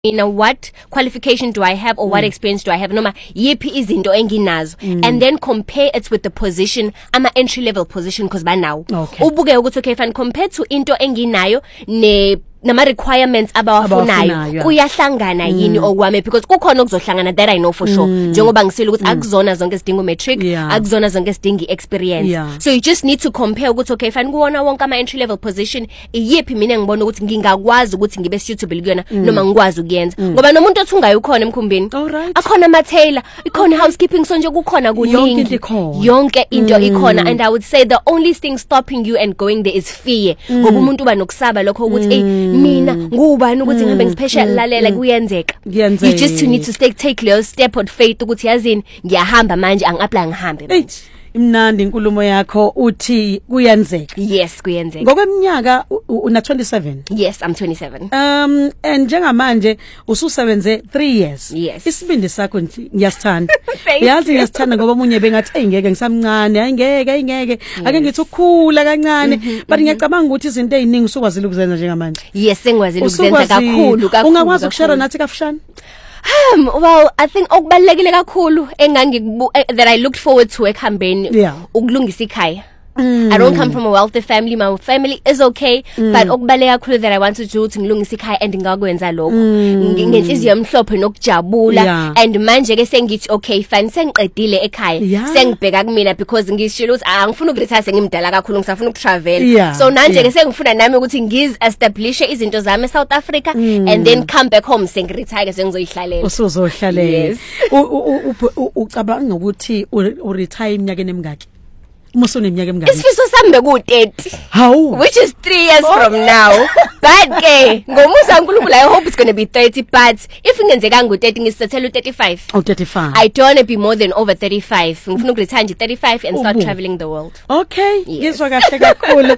mina what qualification do I have or what experience do I have noma yipi izinto enginazo and then compare it with the position ama entry level position because banawo ubuke ukuthi okay fan compared to into enginayo nama requirements abawafunayo kuyahlangana yini okwame because kukhona okuzohlangana that I know for sure njengoba ngisile ukuthi akuzona zonke isidingo matric akuzona zonke isidingo experience so you just need to compare ukuthi okay fan kuwona wonke ama entry level position iyipi mina ngibona ukuthi ngingakwazi ukuthi ngibe suitable kuyona noma ngikwazi ukuyenza ngoba nomuntu othungayo ukhona emkhumbini akhona ama tailor ikhona housekeeping so nje kukhona kuningi yonke into ikhona and I would say the only thing stopping you and going there is fear ngoba umuntu uba nokusaba lokho ukuthi mina ngubani ukuthi ngihambe ngiphesha lalela kuyenzeka you just need to take little step of faith ukuthi yazini ngiyahamba manje angi-apply ngihambe manje imnandi inkulumo yakho uthi kuyenzeka yes kuyenzeka ngokweminyaka una 27 yes I'm 27 and njengamanje ususebenze 3 years yes isibindi sakho ngiyasithanda yazi ngiyasithanda ngoba umunye bengathi engeke ngisamncane ayingeke ake ngithi ukukhula kancane but ngiyacabanga ukuthi izinto eziningi usukwazile ukuzenza njengamanje yes sengikwazile ukuzenza kakhulu ungakwazi ukushare nathi kafushane well I think okubalekile kakhulu that I looked forward to ekhambeni ukulungisa ikhaya I don't come from a wealthy family my family is okay but okubaleka kakhulu that I want to do ukuthi ngilungisa ikhaya and ngakwenza lokho ngenhliziyo emhlophe nokujabula and manje ke sengithi okay fine sengiqedile ekhaya sengibheka kumina because ngishilo ukuthi angifuni ukuretire sengimdala kakhulu ngisafuna ukutravel so manje ke sengifuna nami ukuthi ngizi-establish izinto zami eSouth Africa and then come back home sengiretire ke sengizoyihlalela usuzohlalela ucabanga ukuthi uretire iminyaka emingaki Musone iminyaka emingaki isifiso sami beku30 which is 3 years from now but ke ngomusa uNkulunkulu I hope it's going to be 30 but if ngenzeka ngo30 ngisethela u35 35 I don't want to be more than over 35 ngifuna ukuretire nje 35 and start traveling the world okay ngizwa kahle kakhulu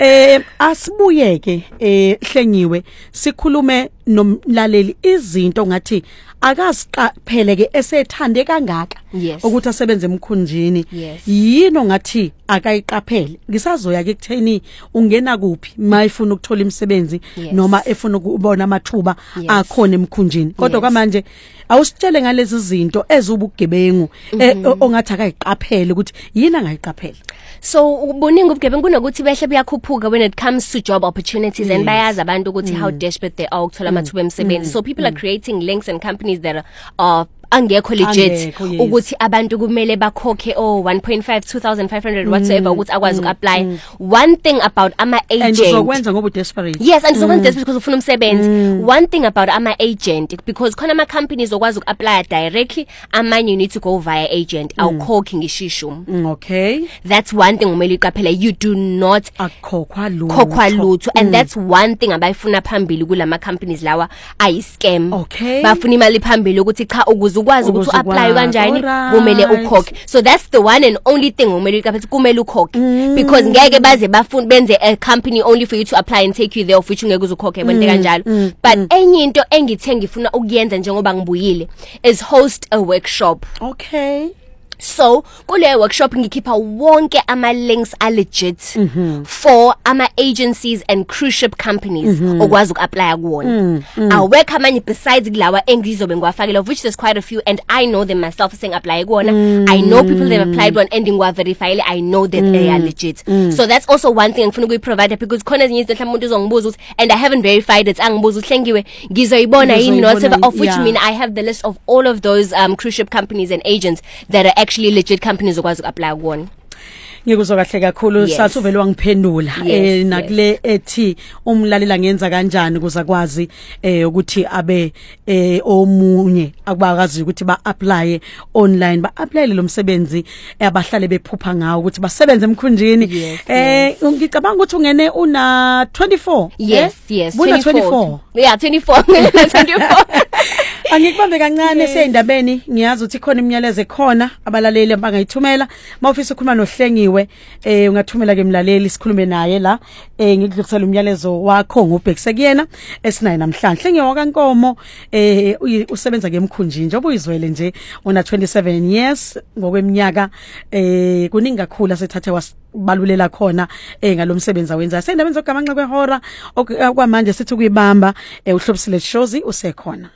asibuyeke hlengiwe sikhulume nomlaleli izinto ngathi akasiqaphele ke esethande kangaka ukuthi asebenze emkhunjini yini ngathi akayiqaphele ngisazoya ke kutheni ungena kuphi mayifuna ukuthola imisebenzi noma efuna ukubona amathuba akhona emkhunjini kodwa kwamanje awusitshele ngalezi zinto ezubugebengu ongathi akayiqaphele ukuthi yini angayiqaphela so ubuningi ubugebengu kunokuthi behle buyakhuphuka when it comes to job opportunities and bayazi abantu ukuthi how desperate they are ukuthola amathuba emsebenzi so people are creating links and companies that are angekho legit ukuthi abantu kumele bakhokhe 1.5 2500 whatsoever ukuthi akwazi ukapply one thing about ama agent and uzokwenza ngoba desperate yes and uzokwenza desperate because ufuna umsebenzi one thing about ama agent because khona ama companies okwazi ukuapply directly amanye you need to go via agent awukhokhi ngishisho okay that's one thing umele uqaphela you do not akhokhwa lutho and that's one thing abayifuna phambili kulama companies lawa ayi scam okay bafuna imali phambili ukuthi cha ukwazi ukuthi apply kanjani kumele ukhokhe so that's the one and only thing umele uqaphela kumele ukhokhe because ngeke baze bafuna benze a company only for you to apply and take you there of which ungeke uzokhokhe bonke kanjalo but enye into engithe ngifuna ukuyenza njengoba ngibuyile is host a workshop okay so kule workshop ngikhipha wonke ama links are legit for ama agencies and cruise ship companies okwazi ukuapply kuwona awekho amanye besides kulawa engizobe ngiwafakela of which there's quite a few and I know them myself saying apply kuwona I know people that have applied one and ngwa verify I know that they are legit so that's also one thing ngifuna ukuyiprovide because khona ezinye izinto mhlawumbe umuntu uzongibuza ukuthi and I haven't verified it angibuza uhlengiwe ngizoyibona yini whatever of which mean I have the list of all of those cruise ship companies and agents that are actually legit companies okwazi ukuapply kuwona ngikuzwa kahle kakhulu sathi uvele wangiphendula nakule ethi umlalela ngenza kanjani kuza kwazi ukuthi abe omunye akubakazi ukuthi ba apply online ba apply lo msebenzi abahlale bephupha ngawo ukuthi basebenze emkhunjini ngicabanga ukuthi ungene una 24 yes una 24 yeah 24 24 Angikubambe kancane seyindabeni ngiyazi ukuthi khona imiyalezo ekhona abalaleli abangayithumela mawufisa ukukhuluma noHlengiwe ungathumela ke mlaleli sikhulume naye la ngikudlulisela umyalezo wakho ngobhekise kuyena esinaye namhlanje Hlengiwe wakaNkomo usebenza ngemkhunjini njengoba uyizwele nje una 27 years ngokweminyaka kuningi kakhulu asethathe balulela khona ngalomsebenzi awenza sendaba zogamanxa kwehora okwamanje sithi kuyibamba uhlobisile shozi usekhona